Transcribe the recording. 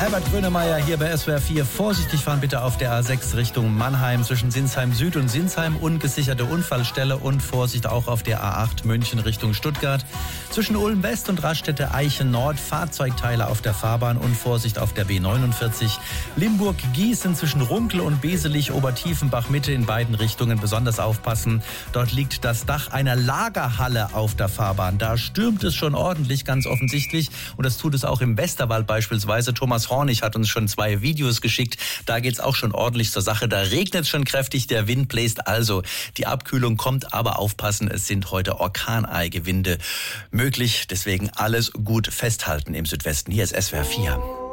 Herbert Grönemeyer hier bei SWR 4. Vorsichtig fahren bitte auf der A6 Richtung Mannheim zwischen Sinsheim Süd und Sinsheim. Ungesicherte Unfallstelle und Vorsicht auch auf der A8 München Richtung Stuttgart. Zwischen Ulm West und Raststätte Eichen Nord Fahrzeugteile auf der Fahrbahn und Vorsicht auf der B49. Limburg-Gießen zwischen Runkel und Beselich Obertiefenbach Mitte in beiden Richtungen besonders aufpassen. Dort liegt das Dach einer Lagerhalle auf der Fahrbahn. Da stürmt es schon ordentlich, ganz offensichtlich. Und das tut es auch im Westerwald beispielsweise. Thomas Hornig hat uns schon 2 Videos geschickt. Da geht's auch schon ordentlich zur Sache. Da regnet es schon kräftig, der Wind bläst also. Die Abkühlung kommt, aber aufpassen, es sind heute Orkaneigewinde möglich. Deswegen alles gut festhalten im Südwesten. Hier ist SWR 4.